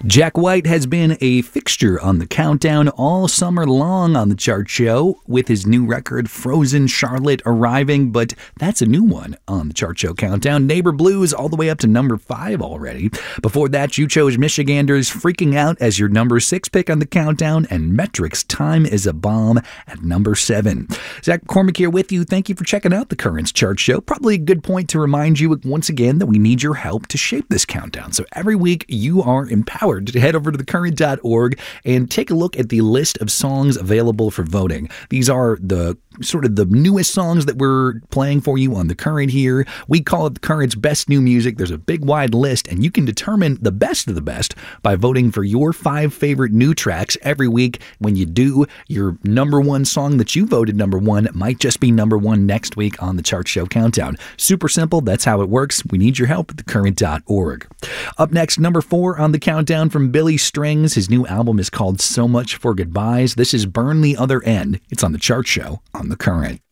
Jack White has been a fixture on the countdown all summer long on the chart show, with his new record Frozen Charlotte arriving, but that's a new one on the chart show countdown. Neighbor Blues all the way up to number 5 already. Before that, you chose Michiganders Freaking Out as your number 6 pick on the countdown, and Metric's Time is a Bomb at number 7. Zach McCormick here with you. Thank you for checking out the Currents chart show. Probably a good point to remind you once again that we need your help to shape this countdown. So every week you are empowered to head over to thecurrent.org and take a look at the list of songs available for voting. These are the newest songs that we're playing for you on The Current here. We call it The Current's Best New Music. There's a big wide list, and you can determine the best of the best by voting for your 5 favorite new tracks every week. When you do, your number 1 song that you voted number 1 might just be number 1 next week on the chart show countdown. Super simple. That's how it works. We need your help at thecurrent.org. Up next, number 4 on the countdown from Billy Strings. His new album is called So Much for Goodbyes. This is Burn the Other End. It's on the chart show on The Current.